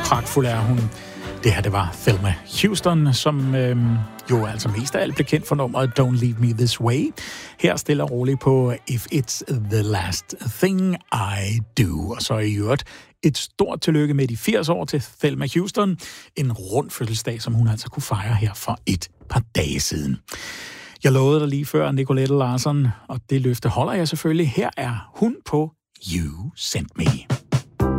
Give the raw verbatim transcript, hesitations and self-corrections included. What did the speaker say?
Pragtfuld er hun. Det her, det var Thelma Houston, som øh, jo altså mest af alt blev kendt for nummeret Don't Leave Me This Way. Her stille og roligt på If It's The Last Thing I Do. Og så i øvrigt et stort tillykke med de firs år til Thelma Houston. En rund fødselsdag, som hun altså kunne fejre her for et par dage siden. Jeg lovede dig lige før, Nicolette Larsen, og det løfte holder jeg selvfølgelig. Her er hun på You Sent Me.